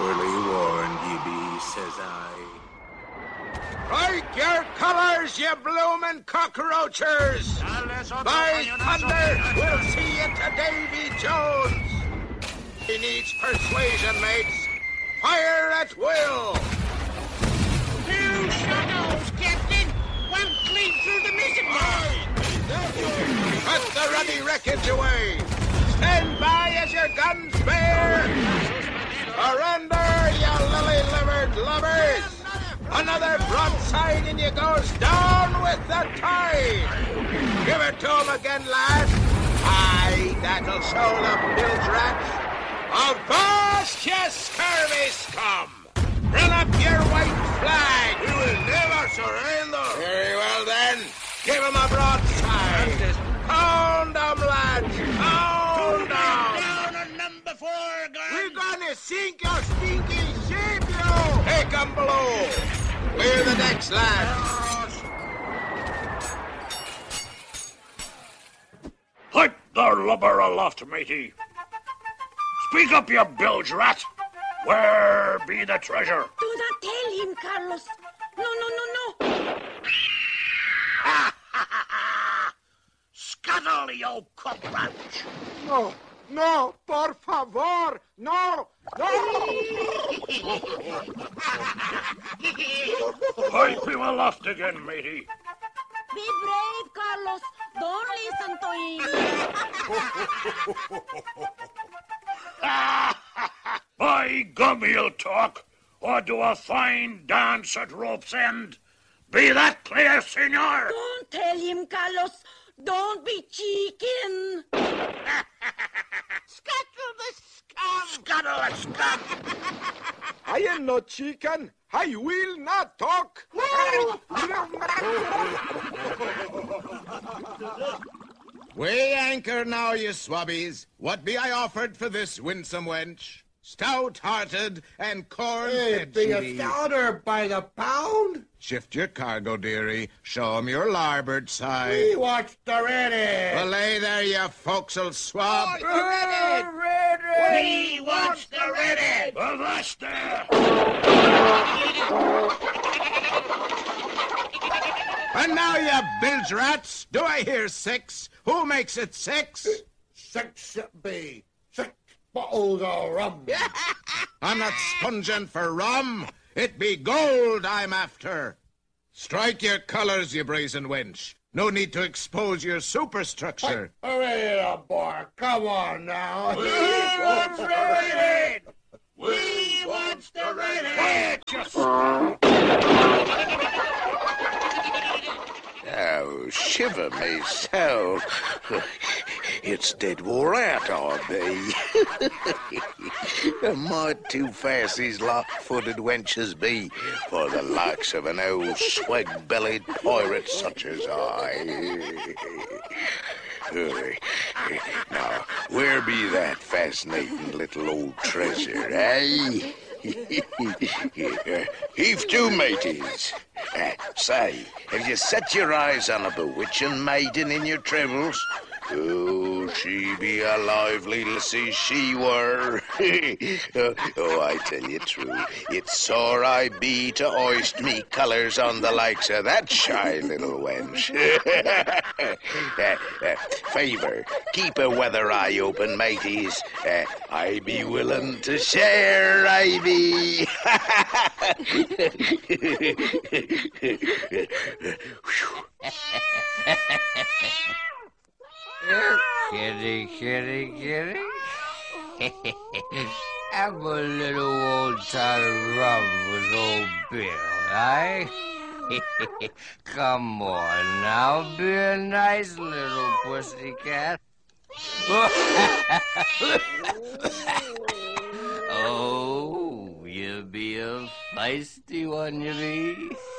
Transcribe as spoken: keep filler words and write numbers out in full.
Properly warned ye be, says I. Break your colors, you bloomin' cockroachers! By thunder, we'll see you to Davy Jones! He needs persuasion, mates. Fire at will! Two shadows, Captain! One clean through the mizzen line! Cut the ruddy wreckage away! Stand by as your guns bear! Surrender, you lily-livered lovers! Another broadside and you goes down with the tide! Give it to him again, lad! Aye, that'll show the bilge rats! Avast, you scurvy scum! Run up your white flag! We will never surrender! Very well, then. Give him a broadside! Pound them, lads! Pound them! Down on number four, gun! We're gonna sink your stinky ship, you! Take 'em below! Clear the decks, lads! Pipe the lubber aloft, matey! Speak up, you bilge rat! Where be the treasure? Do not tell him, Carlos. No, no, no, no. Scuttle, you cockroach! No, no, por favor, no, no! Pipe him aloft again, matey. Be brave, Carlos. Don't listen to him. By gum, he'll talk, or do a fine dance at rope's end. Be that clear, senor? Don't tell him, Carlos. Don't be chicken. Scuttle the scum! Scuttle the scum! I am no chicken. I will not talk. Weigh anchor now, you swabbies. What be I offered for this winsome wench? Stout-hearted and corn-fed Be she a be. stouter by the pound? Shift your cargo, dearie. Show 'em your larboard side. We watched the ready. Well, lay there, you forecastle swab. We watch the ready! Avast there! And now, you bilge rats, do I hear six? Who makes it six? Six it be. Six bottles of rum. I'm not sponging for rum. It be gold I'm after. Strike your colors, you brazen wench. No need to expose your superstructure. Hooray, the boy. Come on now. We watch the ready! We watch the ready! Oh, shiver me soul. It's dead wore out, I be. Might too fast these lock-footed wenches be for the likes of an old swag-bellied pirate such as I. Now, where be that fascinating little old treasure, eh? Heave to, mateys. Uh, say, have you set your eyes on a bewitching maiden in your travels? Oh, she be a lively lassie, she were. oh, oh, I tell you true, it's sore I be to hoist me colours on the likes of that shy little wench. uh, uh, favour, keep a weather eye open, mateys. Uh, I be willing to share, I be. Kitty, kitty, kitty. Have a little old tot of rum with old Bill, eh? Come on now, be a nice little pussycat. Oh, you be a feisty one, you be.